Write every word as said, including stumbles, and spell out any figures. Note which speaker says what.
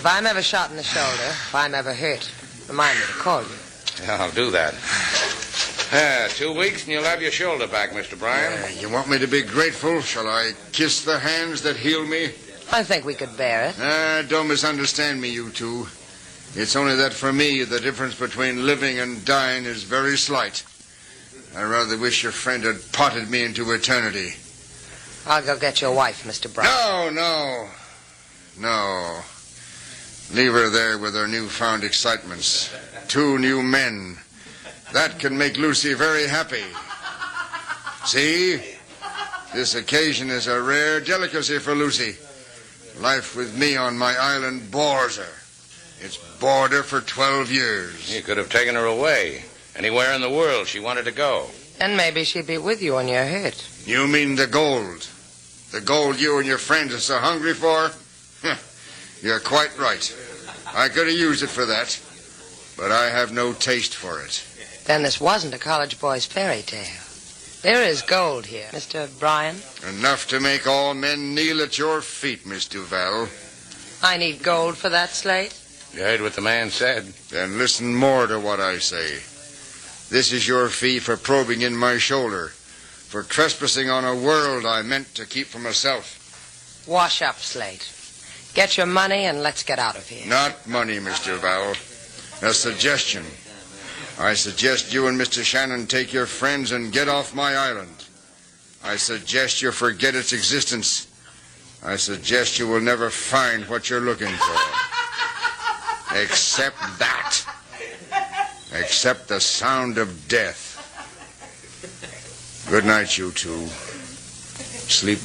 Speaker 1: If I'm ever shot in the shoulder, if I'm ever hurt, remind me to call you.
Speaker 2: Yeah, I'll do that. Yeah, two weeks and you'll have your shoulder back, Mister Bryan.
Speaker 3: Uh, you want me to be grateful? Shall I kiss the hands that healed me?
Speaker 1: I think we could bear it.
Speaker 3: Ah, don't misunderstand me, you two. It's only that for me, the difference between living and dying is very slight. I rather wish your friend had potted me into eternity.
Speaker 1: I'll go get your wife, Mister Bryan.
Speaker 3: No, no, no. Leave her there with her newfound excitements. Two new men. That can make Lucy very happy. See? This occasion is a rare delicacy for Lucy. Life with me on my island bores her. It's bored her for twelve years.
Speaker 2: You could have taken her away. Anywhere in the world she wanted to go.
Speaker 1: And maybe she'd be with you when you're hurt.
Speaker 3: You mean the gold? The gold you and your friends are so hungry for? You're quite right. I could have used it for that. But I have no taste for it.
Speaker 1: Then this wasn't a college boy's fairy tale. There is gold here, Mister Bryan.
Speaker 3: Enough to make all men kneel at your feet, Miss Duval.
Speaker 1: I need gold for that, Slate.
Speaker 2: You heard what the man said.
Speaker 3: Then listen more to what I say. This is your fee for probing in my shoulder, for trespassing on a world I meant to keep for myself.
Speaker 1: Wash up, Slate. Get your money and let's get out of here.
Speaker 3: Not money, Miss Duval. A suggestion. I suggest you and Mister Shannon take your friends and get off my island. I suggest you forget its existence. I suggest you will never find what you're looking for. Except that. Except the sound of death. Good night, you two. Sleep